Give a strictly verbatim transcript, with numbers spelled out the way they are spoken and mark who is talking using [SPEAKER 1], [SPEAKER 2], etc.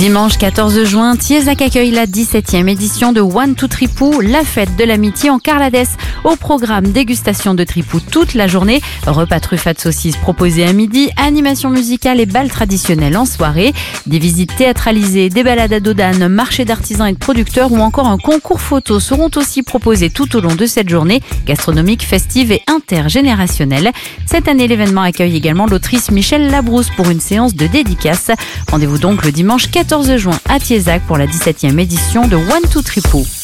[SPEAKER 1] Dimanche quatorze juin, Thiezac accueille la dix-septième édition de One to Tripou, la fête de l'amitié en Carladès. Au programme, dégustation de tripou toute la journée, repas truffades saucisses proposés à midi, animation musicale et bal traditionnel en soirée, des visites théâtralisées, des balades à dos d'âne, marché d'artisans et de producteurs ou encore un concours photo seront aussi proposés tout au long de cette journée gastronomique, festive et intergénérationnelle. Cette année, l'événement accueille également l'autrice Michèle Labrousse pour une séance de dédicace. Rendez-vous donc le dimanche quatorze juin à Thiezac pour la dix-septième édition de One to Tripou.